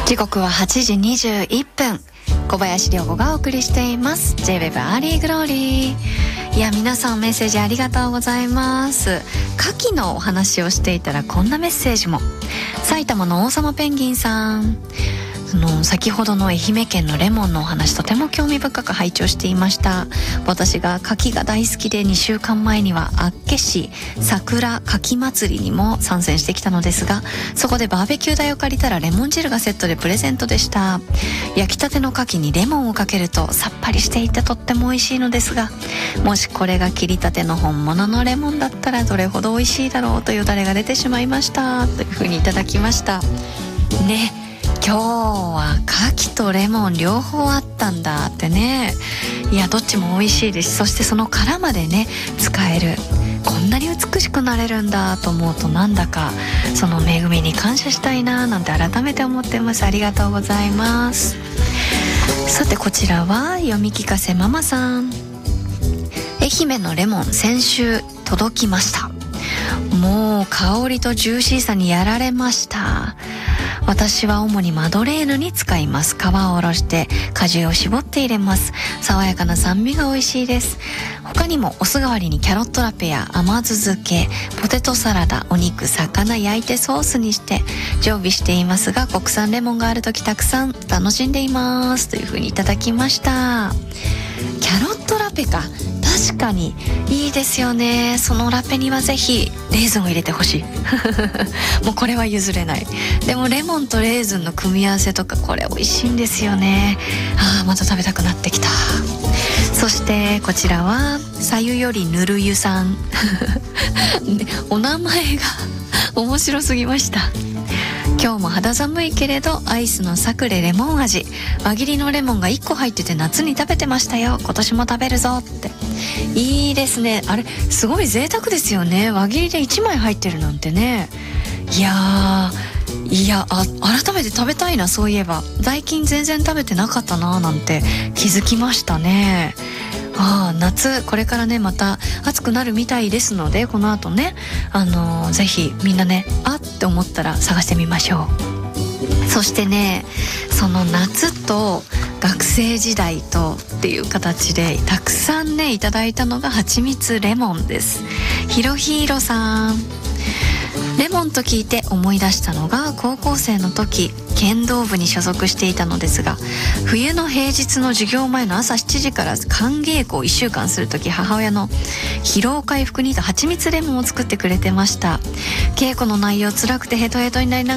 時刻は8時21分。小林涼子がお送りしています J-Web アーリーグローリー。いや、皆さんメッセージありがとうございます。牡蠣のお話をしていたらこんなメッセージも。埼玉の王様ペンギンさん、先ほどの愛媛県のレモンのお話、とても興味深く拝聴していました。私が牡蠣が大好きで2週間前には厚岸桜牡蠣祭りにも参戦してきたのですが、そこでバーベキュー台を借りたらレモン汁がセットでプレゼントでした。焼きたての牡蠣にレモンをかけるとさっぱりしていてとっても美味しいのですが、もしこれが切りたての本物のレモンだったらどれほど美味しいだろうという誰が出てしまいましたというふうにいただきましたね。今日は牡蠣とレモン両方あったんだってね。いや、どっちも美味しいです。そしてその殻までね使える、こんなに美しくなれるんだと思うと、なんだかその恵みに感謝したいななんて改めて思ってます。ありがとうございます。さて、こちらは読み聞かせママさん。愛媛のレモン先週届きました。もう香りとジューシーさにやられました。私は主にマドレーヌに使います。皮をおろして果汁を絞って入れます。爽やかな酸味が美味しいです。他にもお酢代わりにキャロットラペや甘酢漬け、ポテトサラダ、お肉、魚焼いてソースにして常備していますが、国産レモンがあるときたくさん楽しんでいますというふうにいただきました。キャロットラペか、確かにいいですよね。そのラペにはぜひレーズンを入れてほしいもうこれは譲れない。でもレモンとレーズンの組み合わせとか、これ美味しいんですよね。また食べたくなってきた。そしてこちらはさゆよりぬるゆさんお名前が面白すぎました。今日も肌寒いけれどアイスのサクレレモン味、輪切りのレモンが1個入ってて夏に食べてましたよ。今年も食べるぞって。いいですね。あれすごい贅沢ですよね。輪切りで1枚入ってるなんてね。いや改めて食べたいな。そういえば最近全然食べてなかったななんて気づきましたね。夏これからねまた暑くなるみたいですので、この後ねぜひみんなねって思ったら探してみましょう。そしてね、その夏と学生時代とっていう形でたくさんねいただいたのが蜂蜜レモンです。ひろひろさん、レモンと聞いて思い出したのが、高校生の時剣道部に所属していたのですが、冬の平日の授業前の朝7時から寒稽古を1週間する時、母親の疲労回復にと蜂蜜レモンを作ってくれてました。稽古の内容辛くてヘトヘトになりながら